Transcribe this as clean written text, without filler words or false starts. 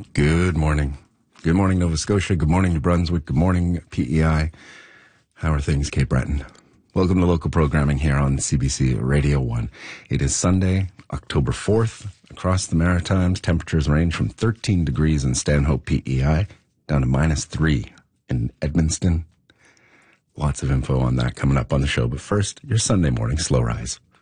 Good morning. Good morning, Nova Scotia. Good morning, New Brunswick. Good morning, PEI. How are things, Cape Breton? Welcome to local programming here on CBC Radio 1. It is Sunday, October 4th. Across the Maritimes, temperatures range from 13 degrees in Stanhope, PEI, down to -3 in Edmundston. Lots of info on that coming up on the show. But first, your Sunday morning slow rise.